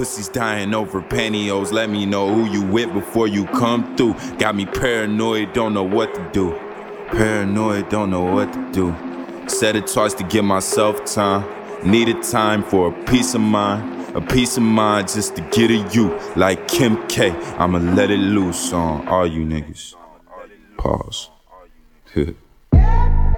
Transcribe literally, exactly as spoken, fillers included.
pussies dying over pantyhose. Let me know who you with before you come through. Got me paranoid, don't know what to do. Paranoid, don't know what to do. Said it twice to give myself time. Needed time for a peace of mind. A peace of mind just to get at you. Like Kim K, I'ma let it loose on all you niggas. Pause.